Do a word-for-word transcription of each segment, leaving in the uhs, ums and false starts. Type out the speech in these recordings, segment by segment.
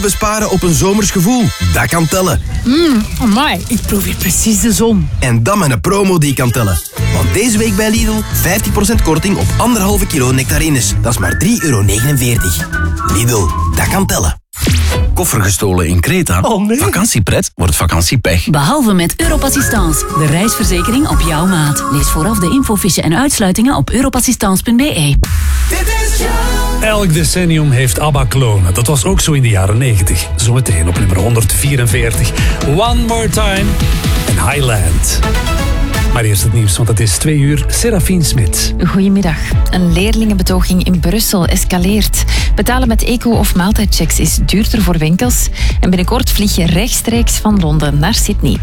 besparen op een zomers gevoel. Dat kan tellen. Mmm, amai, ik proef hier precies de zon. En dan met een promo die kan tellen. Want deze week bij Lidl vijftig procent korting op anderhalve kilo nectarines. Dat is maar drie euro negenenveertig. Lidl, dat kan tellen. Koffer gestolen in Kreta? Oh nee. Vakantiepret wordt vakantiepech. Behalve met Europassistance, de reisverzekering op jouw maat. Lees vooraf de infofiche en uitsluitingen op europassistance punt be. Elk decennium heeft ABBA-klonen. Dat was ook zo in de jaren negentig. Zometeen op nummer honderdvierenveertig. One More Time en Highland. Maar eerst het nieuws, want het is twee uur. Serafine Smit. Goedemiddag. Een leerlingenbetoging in Brussel escaleert. Betalen met eco- of maaltijdchecks is duurder voor winkels. En binnenkort vlieg je rechtstreeks van Londen naar Sydney.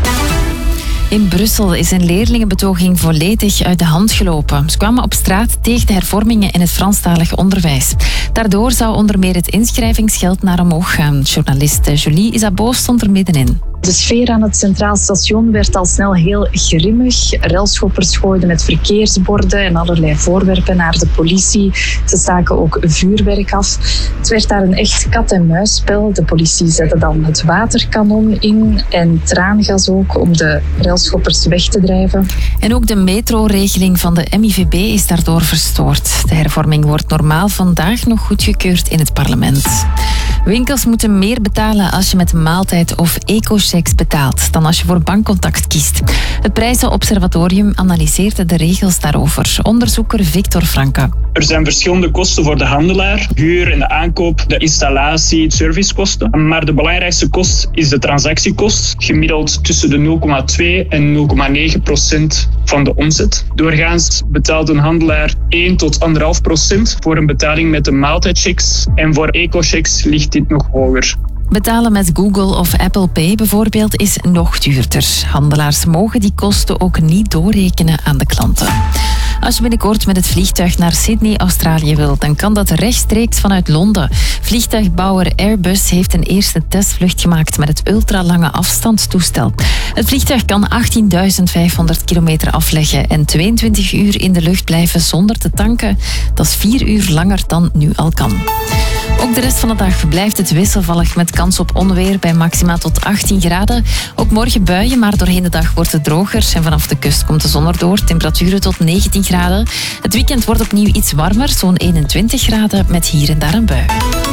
In Brussel is een leerlingenbetoging volledig uit de hand gelopen. Ze kwamen op straat tegen de hervormingen in het Franstalig onderwijs. Daardoor zou onder meer het inschrijvingsgeld naar omhoog gaan. Journalist Julie Isabeau stond er middenin. De sfeer aan het Centraal Station werd al snel heel grimmig. Relschoppers gooiden met verkeersborden en allerlei voorwerpen naar de politie. Ze staken ook vuurwerk af. Het werd daar een echt kat-en-muisspel. De politie zette dan het waterkanon in en traangas ook om de relschoppers weg te drijven. En ook de metroregeling van de M I V B is daardoor verstoord. De hervorming wordt normaal vandaag nog goedgekeurd in het parlement. Winkels moeten meer betalen als je met maaltijd of eco-checks betaalt dan als je voor bankcontact kiest. Het Prijzenobservatorium analyseerde de regels daarover. Onderzoeker Victor Franke. Er zijn verschillende kosten voor de handelaar. Huur en de aankoop, de installatie, servicekosten. Maar de belangrijkste kost is de transactiekost. Gemiddeld tussen de nul komma twee en nul komma negen procent van de omzet. Doorgaans betaalt een handelaar één tot anderhalf procent voor een betaling met de maaltijdchecks. En voor eco-checks ligt dit nog hoger. Betalen met Google of Apple Pay bijvoorbeeld is nog duurder. Handelaars mogen die kosten ook niet doorrekenen aan de klanten. Als je binnenkort met het vliegtuig naar Sydney, Australië wilt, dan kan dat rechtstreeks vanuit Londen. Vliegtuigbouwer Airbus heeft een eerste testvlucht gemaakt met het ultralange afstandstoestel. Het vliegtuig kan achttienduizend vijfhonderd kilometer afleggen en tweeëntwintig uur in de lucht blijven zonder te tanken. Dat is vier uur langer dan nu al kan. Ook de rest van de dag blijft het wisselvallig met kans op onweer bij maxima tot achttien graden. Ook morgen buien, maar doorheen de dag wordt het droger. En vanaf de kust komt de zon erdoor. Temperaturen tot negentien graden. Het weekend wordt opnieuw iets warmer, zo'n eenentwintig graden met hier en daar een bui.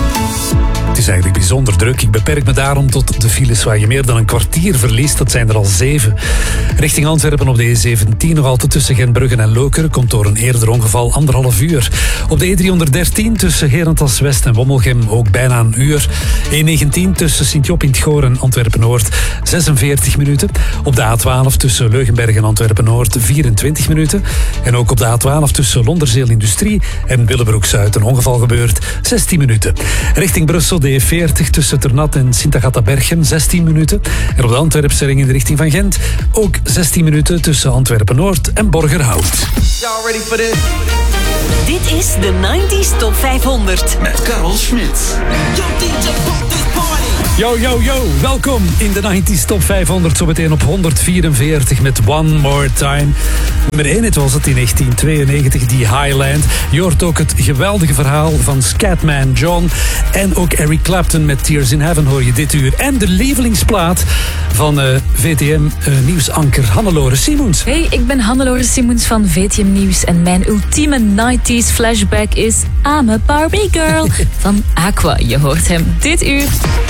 Het is eigenlijk bijzonder druk. Ik beperk me daarom tot de files waar je meer dan een kwartier verliest. Dat zijn er al zeven. Richting Antwerpen op de E zeventien nog altijd tussen Gentbrugge en Lokeren. Komt door een eerder ongeval anderhalf uur. Op de E driehonderddertien tussen Herentals West en Wommelgem ook bijna een uur. E negentien tussen Sint-Job in het Goor en Antwerpen-Noord zesenveertig minuten. Op de A twaalf tussen Leugenberg en Antwerpen-Noord vierentwintig minuten. En ook op de A twaalf tussen Londerzeel Industrie en Willebroek-Zuid een ongeval gebeurd. zestien minuten. Richting Brussel de E veertig tussen Ternat en Sint-Agatha-Berchem zestien minuten. En op de Antwerpse ring in de richting van Gent ook zestien minuten tussen Antwerpen-Noord en Borgerhout. Y'all ready for this? Dit is de negentig Top vijfhonderd. Met Karel Smit. Yo, D J, pump this party. Yo, yo, yo. Welkom in de negentig Top vijfhonderd. Zometeen op honderdvierenveertig met One More Time. Nummer één, het was het in negentien tweeënnegentig, die Highland. Je hoort ook het geweldige verhaal van Scatman John. En ook Eric Clapton met Tears in Heaven hoor je dit uur. En de lievelingsplaat van uh, V T M-nieuwsanker uh, Hannelore Simoens. Hey, ik ben Hannelore Simoens van V T M Nieuws. En mijn ultieme nineties flashback is I'm a Barbie Girl van Aqua. Je hoort hem dit uur.